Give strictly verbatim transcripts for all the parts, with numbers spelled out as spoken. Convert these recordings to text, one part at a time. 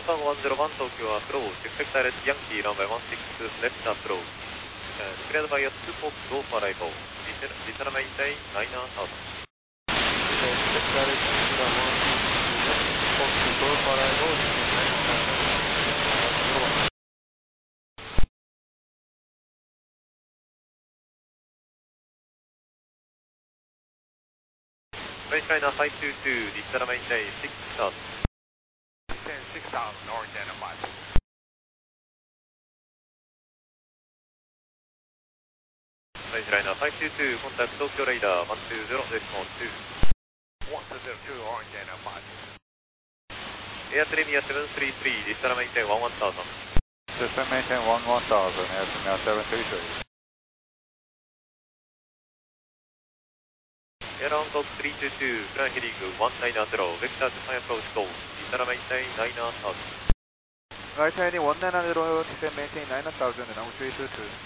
Cargo one zero one Tokyo approach, expect direct Yankee runway one six left approach. Uh, declared by a two Fox go for arrival. Return maintain liner south. Expect direct Yankee runway one Fox go for arrival. Baseliner five two two, declared maintain six south. Maintain six south, north and five. Baseliner five two two, contact Tokyo radar one two zero decimal two. one two zero two, orange and five. Air Tremia seven three three, declared maintain one one thousand. System maintain one one thousand, Air Tremia seven three three. Air Hancock three two two, Flying Heading one nine zero, vector Japan approach go, declared maintain liner south. Right heading one nine zero, descend maintain nine thousand, runway three two two.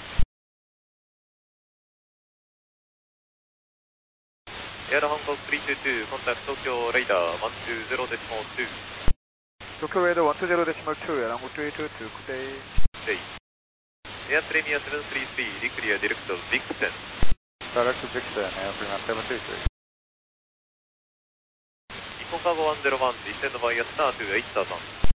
Air Hancock three two two, contact Tokyo radar one two zero decimal two. Tokyo radar one two zero decimal two, runway three two two, good day. Day. Air Tremia seven three three, declare direct to Vixen. Direct to Vixen, Air Tremia seven three three. Eco Cargo one zero one, descend by a star to eight thousand.